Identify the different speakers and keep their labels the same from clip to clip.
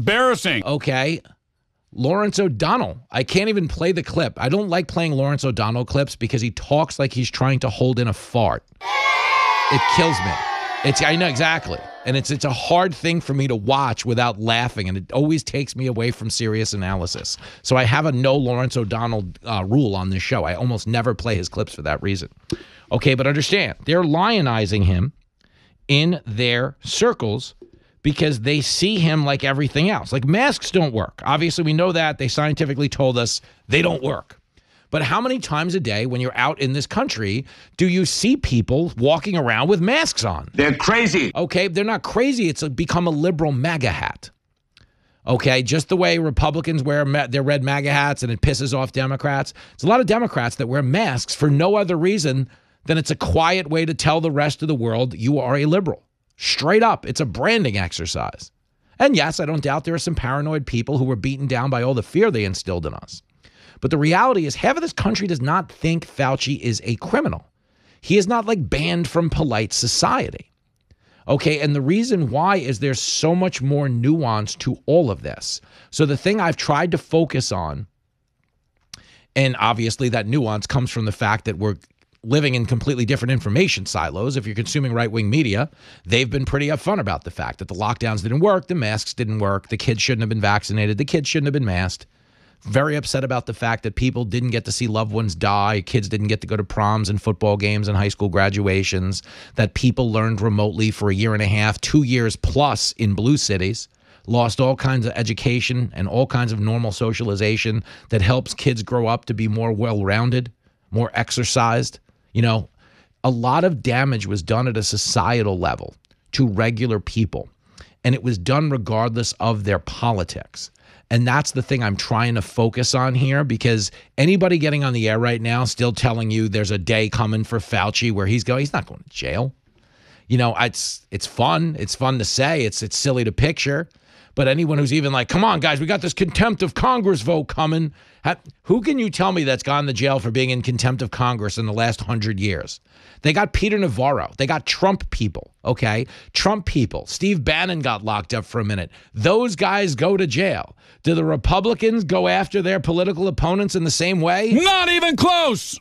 Speaker 1: embarrassing.
Speaker 2: Okay. Lawrence O'Donnell. I can't even play the clip. I don't like playing Lawrence O'Donnell clips because he talks like he's trying to hold in a fart. It kills me. I know exactly. And it's a hard thing for me to watch without laughing, and it always takes me away from serious analysis. So I have a no Lawrence O'Donnell rule on this show. I almost never play his clips for that reason. Okay, but understand, they're lionizing him in their circles because they see him like everything else. Like, masks don't work. Obviously, we know that. They scientifically told us they don't work. But how many times a day when you're out in this country do you see people walking around with masks on?
Speaker 3: They're crazy.
Speaker 2: Okay, they're not crazy. It's become a liberal MAGA hat. Okay, just the way Republicans wear their red MAGA hats and it pisses off Democrats. There's a lot of Democrats that wear masks for no other reason than it's a quiet way to tell the rest of the world you are a liberal. Straight up, it's a branding exercise. And yes, I don't doubt there are some paranoid people who were beaten down by all the fear they instilled in us. But the reality is half of this country does not think Fauci is a criminal. He is not like banned from polite society. Okay, and the reason why is there's so much more nuance to all of this. So the thing I've tried to focus on, and obviously that nuance comes from the fact that we're living in completely different information silos. If you're consuming right-wing media, they've been pretty upfront about the fact that the lockdowns didn't work, the masks didn't work, the kids shouldn't have been vaccinated, the kids shouldn't have been masked. Very upset about the fact that people didn't get to see loved ones die, kids didn't get to go to proms and football games and high school graduations, that people learned remotely for a year and a half, 2 years plus in blue cities, lost all kinds of education and all kinds of normal socialization that helps kids grow up to be more well-rounded, more exercised. You know, a lot of damage was done at a societal level to regular people, and it was done regardless of their politics. And that's the thing I'm trying to focus on here, because anybody getting on the air right now still telling you there's a day coming for Fauci where he's not going to jail. You know, it's fun. It's fun to say. It's silly to picture. But anyone who's even like, come on, guys, we got this contempt of Congress vote coming. Who can you tell me that's gone to jail for being in contempt of Congress in the last 100 years? They got Peter Navarro. They got Trump people, okay? Trump people. Steve Bannon got locked up for a minute. Those guys go to jail. Do the Republicans go after their political opponents in the same way?
Speaker 1: Not even close.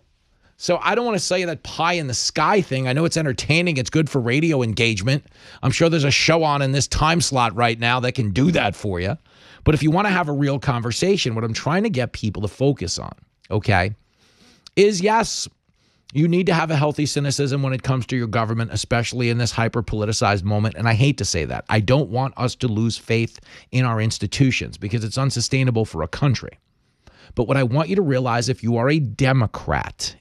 Speaker 2: So I don't want to say that pie in the sky thing. I know it's entertaining. It's good for radio engagement. I'm sure there's a show on in this time slot right now that can do that for you. But if you want to have a real conversation, what I'm trying to get people to focus on, okay, is yes, you need to have a healthy cynicism when it comes to your government, especially in this hyper-politicized moment. And I hate to say that. I don't want us to lose faith in our institutions because it's unsustainable for a country. But what I want you to realize, if you are a Democrat,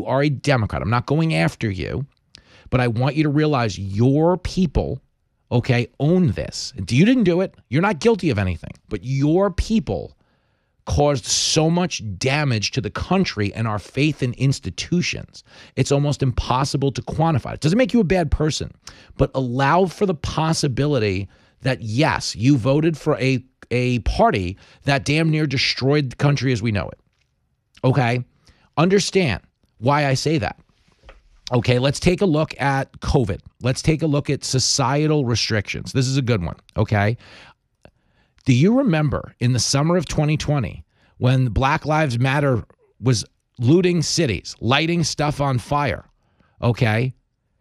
Speaker 2: I'm not going after you, but I want you to realize your people, okay, own this. You didn't do it. You're not guilty of anything. But your people caused so much damage to the country and our faith in institutions. It's almost impossible to quantify. It doesn't make you a bad person, but allow for the possibility that, yes, you voted for a party that damn near destroyed the country as we know it. Okay? Understand why I say that. Okay, let's take a look at COVID. Let's take a look at societal restrictions. This is a good one, okay? Do you remember in the summer of 2020 when Black Lives Matter was looting cities, lighting stuff on fire, okay?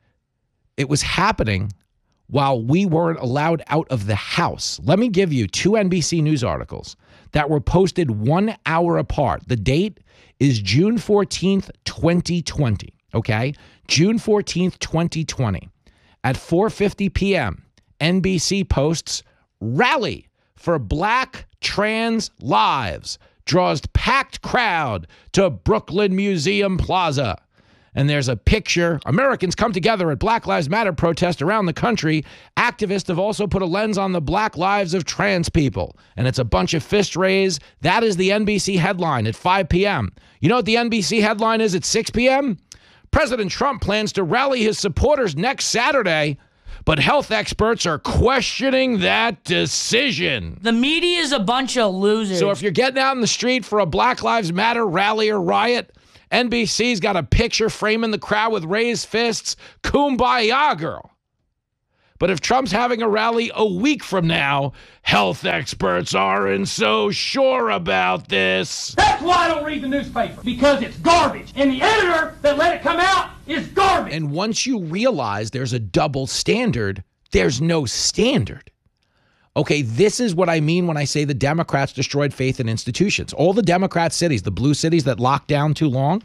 Speaker 2: It was happening while we weren't allowed out of the house. Let me give you 2 NBC News articles that were posted 1 hour apart. The date is June 14th, 2020, okay? June 14th, 2020. At 4:50 p.m., NBC posts, rally for Black Trans Lives draws packed crowd to Brooklyn Museum Plaza. And there's a picture. Americans come together at Black Lives Matter protest around the country. Activists have also put a lens on the black lives of trans people. And it's a bunch of fist raise. That is the NBC headline at 5 p.m. You know what the NBC headline is at 6 p.m.? President Trump plans to rally his supporters next Saturday, but health experts are questioning that decision.
Speaker 4: The media is a bunch of losers.
Speaker 2: So if you're getting out in the street for a Black Lives Matter rally or riot, NBC's got a picture framing the crowd with raised fists. Kumbaya, girl. But if Trump's having a rally a week from now, health experts aren't so sure about this.
Speaker 1: That's why I don't read the newspaper, because it's garbage. And the editor that let it come out is garbage.
Speaker 2: And once you realize there's a double standard, there's no standard. Okay, this is what I mean when I say the Democrats destroyed faith in institutions. All the Democrat cities, the blue cities that locked down too long,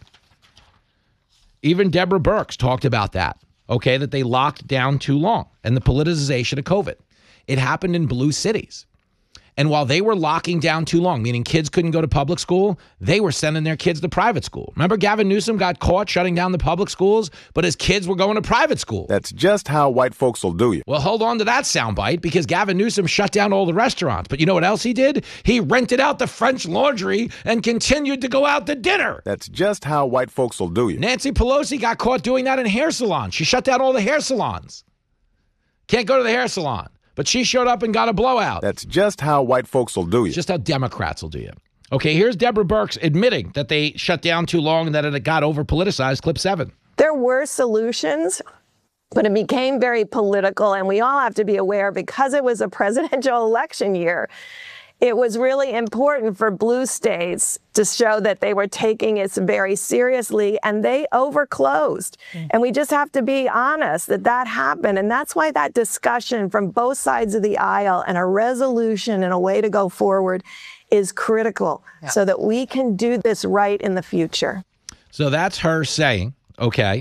Speaker 2: even Deborah Birx talked about that, okay, that they locked down too long and the politicization of COVID. It happened in blue cities. And while they were locking down too long, meaning kids couldn't go to public school, they were sending their kids to private school. Remember Gavin Newsom got caught shutting down the public schools, but his kids were going to private school.
Speaker 3: That's just how white folks will do you.
Speaker 2: Well, hold on to that soundbite, because Gavin Newsom shut down all the restaurants. But you know what else he did? He rented out the French Laundry and continued to go out to dinner.
Speaker 3: That's just how white folks will do you.
Speaker 2: Nancy Pelosi got caught doing that in hair salons. She shut down all the hair salons. Can't go to the hair salon. But she showed up and got a blowout.
Speaker 3: That's just how white folks will do you.
Speaker 2: It's just how Democrats will do you. Okay, here's Deborah Birx admitting that they shut down too long and that it got over-politicized. Clip 7.
Speaker 5: There were solutions, but it became very political, and we all have to be aware, because it was a presidential election year, it was really important for blue states to show that they were taking it very seriously, and they overclosed. And we just have to be honest that that happened. And that's why that discussion from both sides of the aisle and a resolution and a way to go forward is critical, so that we can do this right in the future.
Speaker 2: So that's her saying, okay,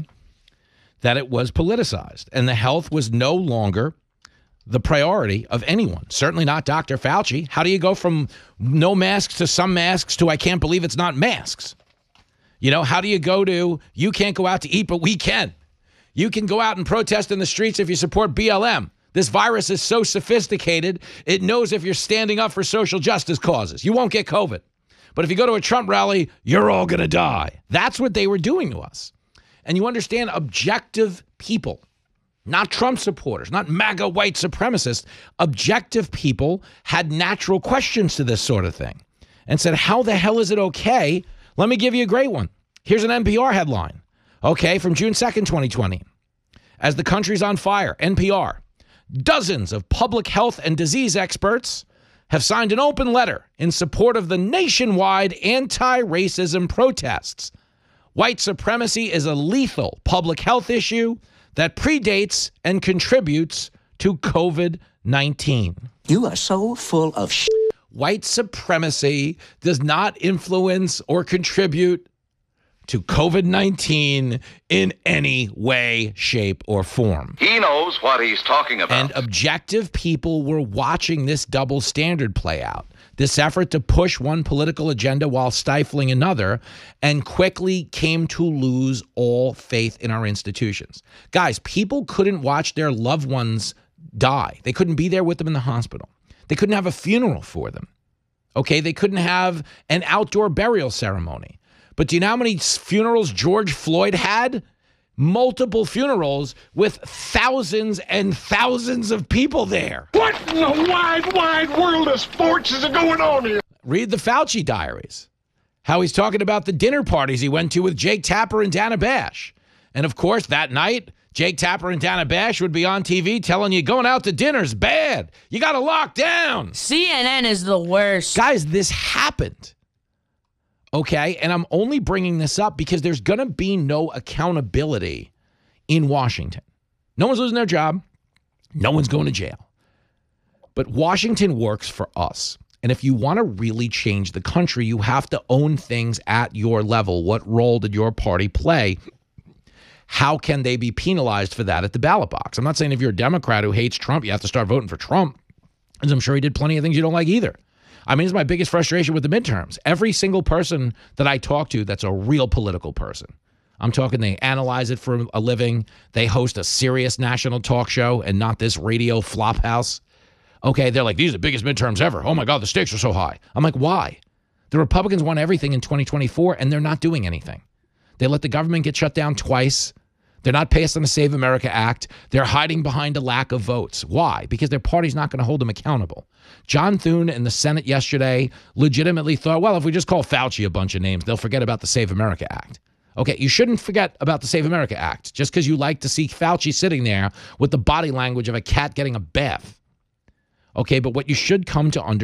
Speaker 2: that it was politicized and the health was no longer the priority of anyone, certainly not Dr. Fauci. How do you go from no masks to some masks to I can't believe it's not masks? You know, how do you go to you can't go out to eat, but we can? You can go out and protest in the streets if you support BLM. This virus is so sophisticated, it knows if you're standing up for social justice causes. You won't get COVID. But if you go to a Trump rally, you're all going to die. That's what they were doing to us. And you understand, objective people, not Trump supporters, not MAGA white supremacists, objective people had natural questions to this sort of thing and said, how the hell is it okay? Let me give you a great one. Here's an NPR headline, okay, from June 2nd, 2020. As the country's on fire, NPR, dozens of public health and disease experts have signed an open letter in support of the nationwide anti-racism protests. White supremacy is a lethal public health issue that predates and contributes to COVID-19.
Speaker 6: You are so full of shit.
Speaker 2: White supremacy does not influence or contribute to COVID-19 in any way, shape, or form.
Speaker 7: He knows what he's talking about.
Speaker 2: And objective people were watching this double standard play out. This effort to push one political agenda while stifling another, and quickly came to lose all faith in our institutions. Guys, people couldn't watch their loved ones die. They couldn't be there with them in the hospital. They couldn't have a funeral for them. Okay, they couldn't have an outdoor burial ceremony. But do you know how many funerals George Floyd had? Multiple funerals with thousands and thousands of people there.
Speaker 8: What in the wide, wide world of sports is going on here?
Speaker 2: Read the Fauci diaries. How he's talking about the dinner parties he went to with Jake Tapper and Dana Bash. And of course, that night, Jake Tapper and Dana Bash would be on TV telling you going out to dinner's bad. You got to lock down.
Speaker 4: CNN is the worst.
Speaker 2: Guys, this happened. Okay, and I'm only bringing this up because there's going to be no accountability in Washington. No one's losing their job. No one's going to jail. But Washington works for us. And if you want to really change the country, you have to own things at your level. What role did your party play? How can they be penalized for that at the ballot box? I'm not saying if you're a Democrat who hates Trump, you have to start voting for Trump, because I'm sure he did plenty of things you don't like either. I mean, it's my biggest frustration with the midterms. Every single person that I talk to that's a real political person, I'm talking they analyze it for a living. They host a serious national talk show and not this radio flop house. Okay, they're like, these are the biggest midterms ever. Oh, my God, the stakes are so high. I'm like, why? The Republicans won everything in 2024, and they're not doing anything. They let the government get shut down twice. They're not passing the Save America Act. They're hiding behind a lack of votes. Why? Because their party's not going to hold them accountable. John Thune in the Senate yesterday legitimately thought, well, if we just call Fauci a bunch of names, they'll forget about the Save America Act. Okay, you shouldn't forget about the Save America Act just because you like to see Fauci sitting there with the body language of a cat getting a bath. Okay, but what you should come to understand